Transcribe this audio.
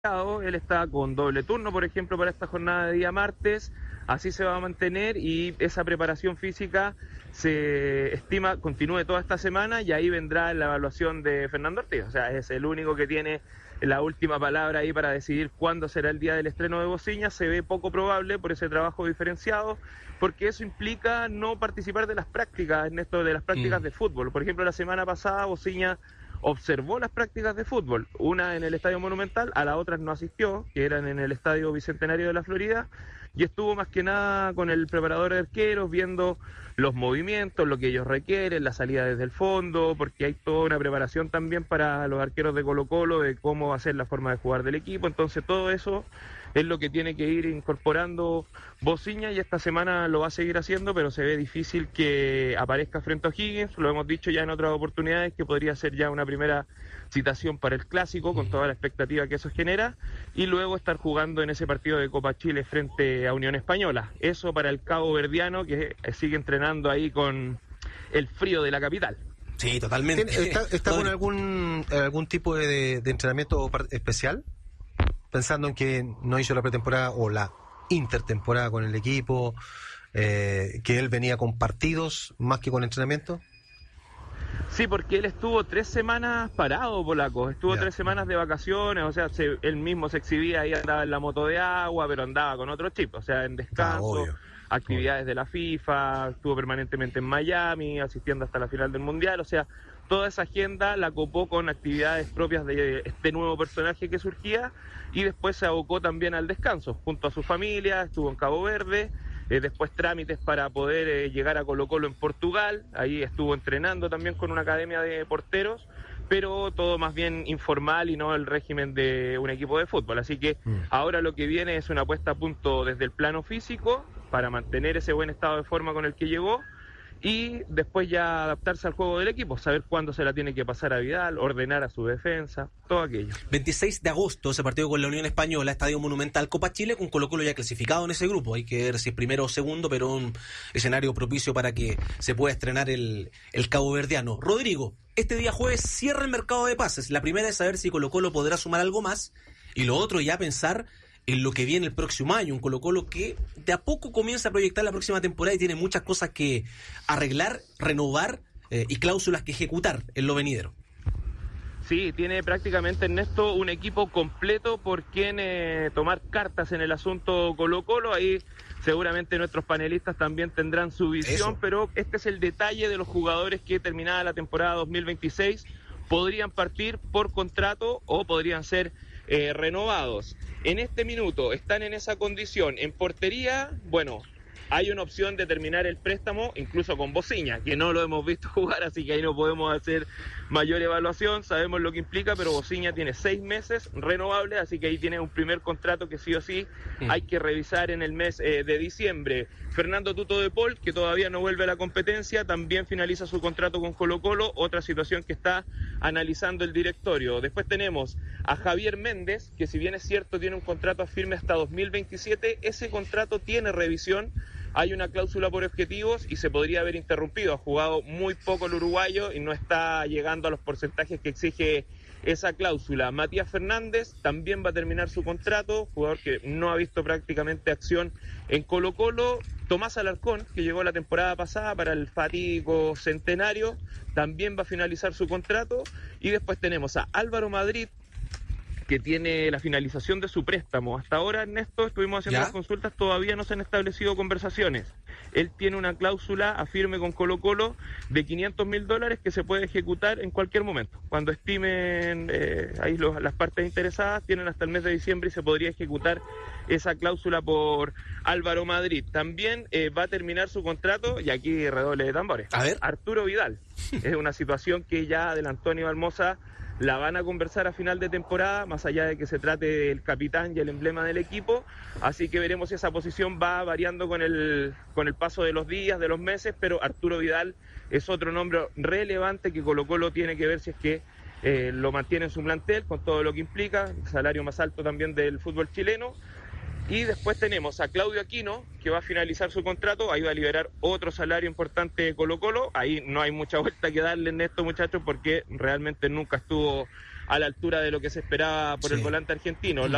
Él está con doble turno, por ejemplo, para esta jornada de día martes. Así se va a mantener y esa preparación física se estima continúe toda esta semana y ahí vendrá la evaluación de Fernando Ortiz. O sea, es el único que tiene la última palabra ahí para decidir cuándo será el día del estreno de Bociña. Se ve poco probable por ese trabajo diferenciado, porque eso implica no participar de las prácticas, en esto de las prácticas de fútbol. Por ejemplo, la semana pasada Bociña observó las prácticas de fútbol, una en el Estadio Monumental, a las otras no asistió, que eran en el Estadio Bicentenario de la Florida, y estuvo más que nada con el preparador de arqueros, viendo los movimientos, lo que ellos requieren, la salida desde el fondo, porque hay toda una preparación también para los arqueros de Colo-Colo, de cómo va a ser la forma de jugar del equipo. Entonces todo eso es lo que tiene que ir incorporando Bociña, y esta semana lo va a seguir haciendo, pero se ve difícil que aparezca frente a O'Higgins. Lo hemos dicho ya en otras oportunidades, que podría ser ya una primera citación para el Clásico, con toda la expectativa que eso genera, y luego estar jugando en ese partido de Copa Chile frente a Unión Española. Eso para el cabo verdiano, que sigue entrenando ahí con el frío de la capital. Sí, totalmente. ¿Está con algún tipo de entrenamiento especial? Pensando en que no hizo la pretemporada o la intertemporada con el equipo, que él venía con partidos más que con entrenamiento. Sí, porque él estuvo 3 semanas parado, polaco. Estuvo 3 semanas de vacaciones, o sea, él mismo se exhibía ahí, andaba en la moto de agua, pero andaba con otro chip, o sea, en descanso, actividades de la FIFA, estuvo permanentemente en Miami, asistiendo hasta la final del Mundial, o sea, toda esa agenda la copó con actividades propias de este nuevo personaje que surgía, y después se abocó también al descanso, junto a su familia, estuvo en Cabo Verde. Después trámites para poder llegar a Colo-Colo en Portugal, ahí estuvo entrenando también con una academia de porteros, pero todo más bien informal y no el régimen de un equipo de fútbol. Así que ahora lo que viene es una puesta a punto desde el plano físico para mantener ese buen estado de forma con el que llegó, y después ya adaptarse al juego del equipo, saber cuándo se la tiene que pasar a Vidal, ordenar a su defensa, todo aquello. 26 de agosto, ese partido con la Unión Española, Estadio Monumental, Copa Chile, con Colo-Colo ya clasificado en ese grupo. Hay que ver si es primero o segundo, pero un escenario propicio para que se pueda estrenar el cabo verdiano. Rodrigo, este día jueves cierra el mercado de pases. La primera es saber si Colo-Colo podrá sumar algo más, y lo otro ya pensar en lo que viene el próximo año, un Colo-Colo que de a poco comienza a proyectar la próxima temporada y tiene muchas cosas que arreglar, renovar y cláusulas que ejecutar en lo venidero. Sí, tiene prácticamente, Ernesto, un equipo completo por quien tomar cartas en el asunto Colo-Colo. Ahí seguramente nuestros panelistas también tendrán su visión, pero este es el detalle de los jugadores que, terminada la temporada 2026, podrían partir por contrato o podrían ser renovados. En este minuto están en esa condición. En portería, bueno, hay una opción de terminar el préstamo, incluso con Bociña, que no lo hemos visto jugar, así que ahí no podemos hacer mayor evaluación, sabemos lo que implica, pero Bociña tiene 6 meses renovables, así que ahí tiene un primer contrato que sí o sí hay que revisar en el mes de diciembre. Fernando Tuto de Paul, que todavía no vuelve a la competencia, también finaliza su contrato con Colo-Colo, otra situación que está analizando el directorio. Después tenemos a Javier Méndez, que si bien es cierto tiene un contrato firme hasta 2027, ese contrato tiene revisión. Hay una cláusula por objetivos y se podría haber interrumpido. Ha jugado muy poco el uruguayo y no está llegando a los porcentajes que exige esa cláusula. Matías Fernández también va a terminar su contrato, jugador que no ha visto prácticamente acción en Colo-Colo. Tomás Alarcón, que llegó la temporada pasada para el fatídico centenario, también va a finalizar su contrato. Y después tenemos a Álvaro Madrid, que tiene la finalización de su préstamo. Hasta ahora, Ernesto, estuvimos haciendo las consultas, todavía no se han establecido conversaciones. Él tiene una cláusula a firme con Colo-Colo de $500.000 que se puede ejecutar en cualquier momento. Cuando estimen ahí las partes interesadas, tienen hasta el mes de diciembre y se podría ejecutar esa cláusula por Álvaro Madrid. También va a terminar su contrato, y aquí redoble de tambores, a ver, Arturo Vidal. Es una situación que ya adelantó Aníbal Mosa, la van a conversar a final de temporada, más allá de que se trate del capitán y el emblema del equipo, así que veremos si esa posición va variando con el paso de los días, de los meses, pero Arturo Vidal es otro nombre relevante que Colo-Colo tiene que ver si es que lo mantiene en su plantel, con todo lo que implica, el salario más alto también del fútbol chileno. Y después tenemos a Claudio Aquino, que va a finalizar su contrato, ahí va a liberar otro salario importante de Colo-Colo, ahí no hay mucha vuelta que darle en esto, muchachos, porque realmente nunca estuvo a la altura de lo que se esperaba por el volante argentino.